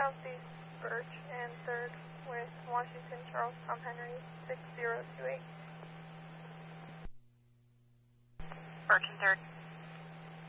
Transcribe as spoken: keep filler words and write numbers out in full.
Southeast Birch and third with Washington Charles Tom Henry six zero two eight. Birch and third.